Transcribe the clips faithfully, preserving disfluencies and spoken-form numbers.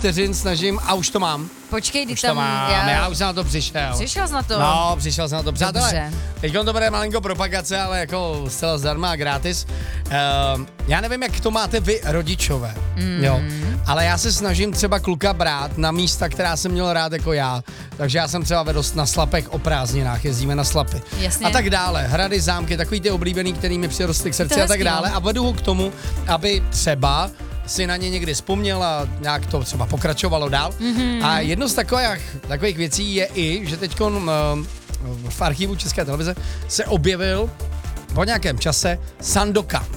vteřin snažím a už to mám. Počkej, Už tam... to mám, já... já už jsem na to přišel. Přišel jsi na to? No, přišel jsem na to. Přátelé, Dobře. teď to bude malinko propagace, ale jako zcela zdarma a gratis. Uh, já nevím, jak to máte vy, rodičové, mm. jo, ale já se snažím třeba kluka brát na místa, která jsem měl rád jako já. Takže já jsem třeba vedl na Slapech o prázdninách, jezdíme na Slapy. Jasně. A tak dále, hrady, zámky, takový ty oblíbený, který mi přirostly k srdci a tak dále. A vedu ho k tomu, aby třeba si na ně někdy vzpomněl a nějak to třeba pokračovalo dál. Mm-hmm. A jedno z takových, takových věcí je i, že teď v archivu České televize se objevil po nějakém čase Sandokan.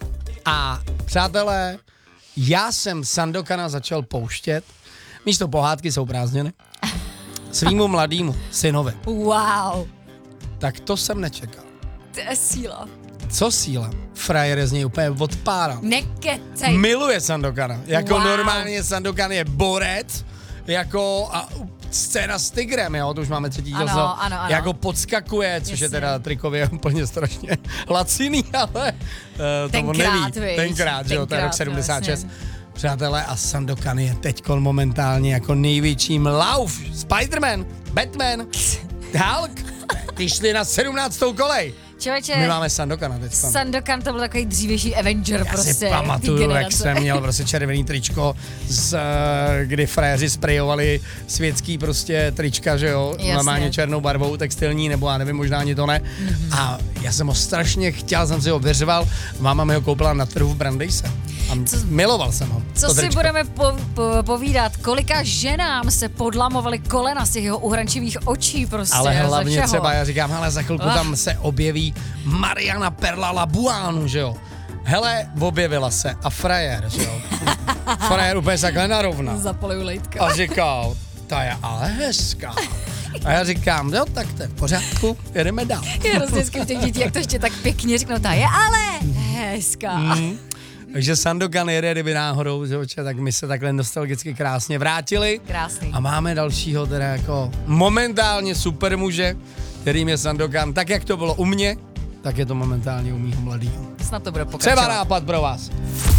A přátelé, já jsem Sandokana začal pouštět, místo pohádky jsou prázdniny, svýmu mladýmu synovi. Wow. Tak to jsem nečekal. To je síla. Co síla? Frajer je z něj úplně odpáral. Nekecej. Miluje Sandokana. Jako Wow. normálně Sandokan je borec, jako a scéna s tigrem, jo, to už máme třetí díl. Ano, ano, ano. Jako podskakuje, což Jasně. je teda trikově úplně strašně laciný, ale uh, to on Tenkrát, neví. viď? Tenkrát, že jo, to je rok Tenkrát, sedmdesát šest. vlastně. Přátelé, a Sandokan je teďkon momentálně jako největší lauf. Spider-Man, Batman, Hulk, ty šli na sedmnáctou kolej. Člověče, My máme Sandokana teď. Sandokan to byl takový dřívější Avenger Já prostě. si pamatuju, jak jsem měl prostě červený tričko, z, kdy fréři sprejovali světský prostě trička, že jo, Jasně. normálně černou barvou, textilní, nebo já nevím, možná ani to ne. Mm-hmm. A já jsem ho strašně chtěl, jsem si ho vyřval, máma mi ho koupila na trhu v Brandejse. A Co- miloval jsem ho. Co to si tričko. budeme po, po, povídat, kolika ženám se podlamovaly kolena z těch jeho uhrančivých očí prostě. Ale za hlavně všeho. třeba, já říkám, hele, za chvilku Ah. tam se objeví Mariana Perla Labuánu, že jo. Hele, objevila se a frajer, že jo. Frajer úplně takhle narovna. Zapalil lejtka. A říkal, ta je ale hezká. A já říkám, jo, tak to je v pořádku, jedeme dál. Je hrozně hezky v těch dětí, jak to ještě tak pěkně řeknou, ta je ale hezká. Mm. Takže Sandokan jede, kdyby náhodou, že oče, tak my se takhle nostalgicky krásně vrátili. Krásný. A máme dalšího teda jako momentálně super muže, kterým je Sandokan. Tak jak to bylo u mě, tak je to momentálně u mýho mladýho. Snad to bude pokračovat. Třeba nápad pro vás.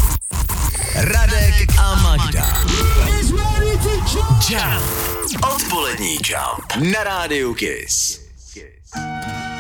Radek a Magda. Jump. Odpolední Jump na rádiu Kiss.